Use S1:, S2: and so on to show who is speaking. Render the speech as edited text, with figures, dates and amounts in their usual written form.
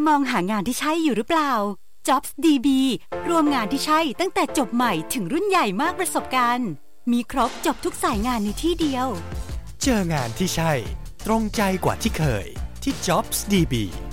S1: มองหางานที่ใช่อยู่หรือเปล่า Jobs DB รวมงานที่ใช่ตั้งแต่จบใหม่ถึงรุ่นใหญ่มากประสบการณ์มีครบจบทุกสายงานในที่เดียว
S2: เจองานที่ใช่ตรงใจกว่าที่เคยที่ Jobs DB